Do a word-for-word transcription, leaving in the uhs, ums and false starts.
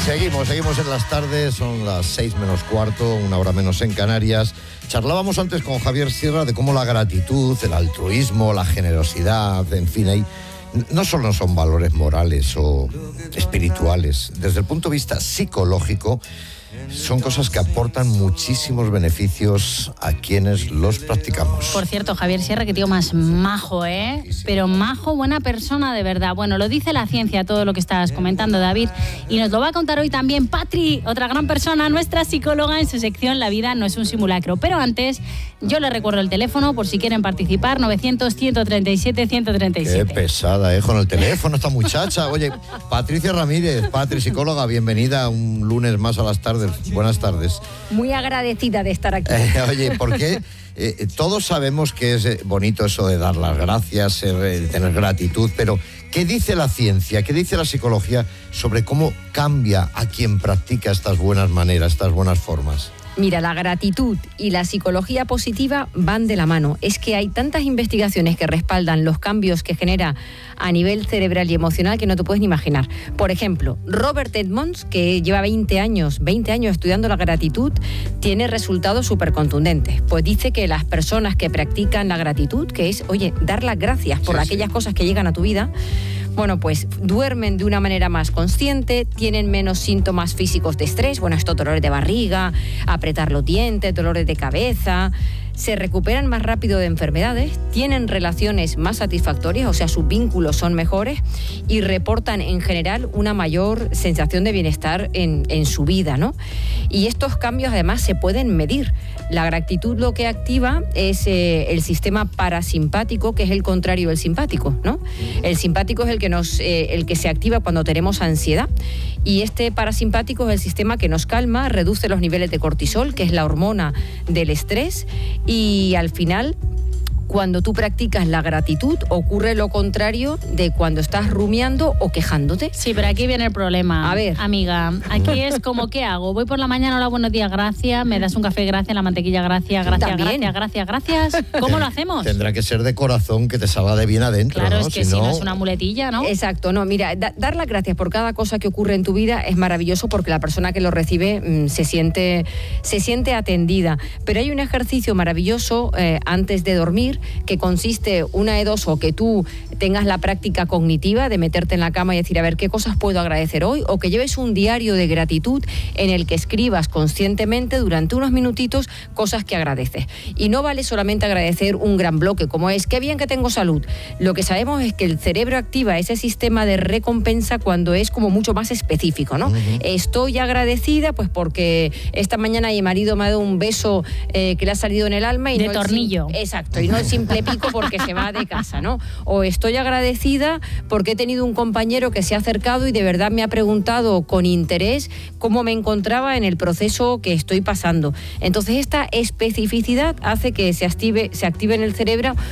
Seguimos, seguimos en las tardes, son las seis menos cuarto, una hora menos en Canarias. Charlábamos antes con Javier Sierra de cómo la gratitud, el altruismo, la generosidad, en fin, hay, no solo son valores morales o espirituales, desde el punto de vista psicológico, son cosas que aportan muchísimos beneficios a quienes los practicamos. Por cierto, Javier Sierra, que tío más majo, ¿eh? Pero majo, buena persona de verdad. Bueno, lo dice la ciencia, todo lo que estás comentando, David. Y nos lo va a contar hoy también Patri, otra gran persona, nuestra psicóloga, en su sección La vida no es un simulacro. Pero antes, yo les recuerdo el teléfono por si quieren participar, novecientos, ciento treinta y siete, ciento treinta y siete. Qué pesada, ¿eh? Con el teléfono esta muchacha. Oye, Patricia Ramírez, Patri, psicóloga, bienvenida un lunes más a las tardes. Buenas tardes. Muy agradecida de estar aquí. Eh, oye, ¿por qué? Eh, todos sabemos que es bonito eso de dar las gracias, ser, eh, tener gratitud, pero ¿qué dice la ciencia, qué dice la psicología sobre cómo cambia a quien practica estas buenas maneras, estas buenas formas? Mira, la gratitud y la psicología positiva van de la mano. Es que hay tantas investigaciones que respaldan los cambios que genera a nivel cerebral y emocional que no te puedes ni imaginar. Por ejemplo, Robert Edmonds, que lleva veinte años, veinte años estudiando la gratitud, tiene resultados súper contundentes. Pues dice que las personas que practican la gratitud, que es, oye, dar las gracias por sí, aquellas sí. cosas que llegan a tu vida, bueno, pues duermen de una manera más consciente, tienen menos síntomas físicos de estrés, bueno, esto, dolores de barriga, apretar los dientes, dolores de cabeza, se recuperan más rápido de enfermedades, tienen relaciones más satisfactorias, o sea, sus vínculos son mejores y reportan en general una mayor sensación de bienestar en, en su vida, ¿no? Y estos cambios además se pueden medir. La gratitud lo que activa es eh, el sistema parasimpático, que es el contrario del simpático, ¿no? El simpático es el que, nos, eh, el que se activa cuando tenemos ansiedad y este parasimpático es el sistema que nos calma, reduce los niveles de cortisol, que es la hormona del estrés. Y al final, cuando tú practicas la gratitud, ocurre lo contrario de cuando estás rumiando o quejándote. Sí, pero aquí viene el problema. A ver. Amiga, aquí es como, ¿qué hago? Voy por la mañana, hola, buenos días, gracias, me das un café, gracias, la mantequilla, gracias, gracias, ¿También? gracias, gracias, gracias. ¿Cómo lo hacemos? Tendrá que ser de corazón, que te salga de bien adentro, claro, ¿no? es que si, si no... no es una muletilla, ¿no? Exacto, no, mira, da, dar las gracias por cada cosa que ocurre en tu vida es maravilloso porque la persona que lo recibe mmm, se siente, se siente atendida. Pero hay un ejercicio maravilloso eh, antes de dormir que consiste una de dos, o que tú tengas la práctica cognitiva de meterte en la cama y decir, a ver, ¿qué cosas puedo agradecer hoy? O que lleves un diario de gratitud en el que escribas conscientemente durante unos minutitos cosas que agradeces. Y no vale solamente agradecer un gran bloque, como es, qué bien que tengo salud. Lo que sabemos es que el cerebro activa ese sistema de recompensa cuando es como mucho más específico, ¿no? Uh-huh. Estoy agradecida pues porque esta mañana mi marido me ha dado un beso eh, que le ha salido en el alma. Y de no tornillo. El sim- Exacto, y no el simple pico porque que se va de casa, ¿no? O estoy agradecida porque he tenido un compañero que se ha acercado y de verdad me ha preguntado con interés cómo me encontraba en el proceso que estoy pasando. Entonces esta especificidad hace que se active, se active en el cerebro